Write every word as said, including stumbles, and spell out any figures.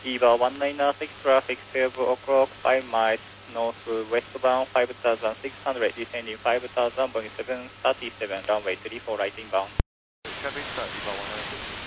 EVA one nine six traffic, twelve o'clock, five miles north westbound, five thousand six hundred, descending five thousand, Boeing seven thirty-seven, runway three four, right inbound. Cabin start, EVA one nine six.